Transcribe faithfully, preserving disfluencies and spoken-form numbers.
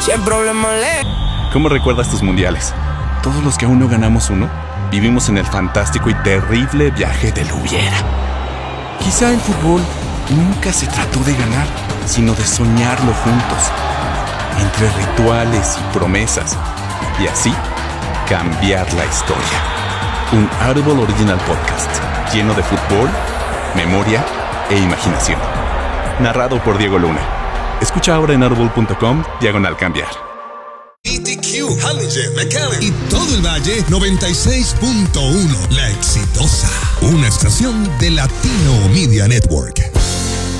Si el problema le... ¿Cómo recuerdas tus mundiales? Todos los que aún no ganamos uno, vivimos en el fantástico y terrible viaje del hubiera. Quizá el fútbol nunca se trató de ganar, sino de soñarlo juntos, entre rituales y promesas, y así cambiar la historia. Un Audible Original Podcast, lleno de fútbol, memoria e imaginación. Narrado por Diego Luna. Escucha ahora en audible.com, diagonal cambiar. B T Q, Hallinger, McAllen y todo el Valle noventa y seis punto uno. La Exitosa, una estación de Latino Media Network.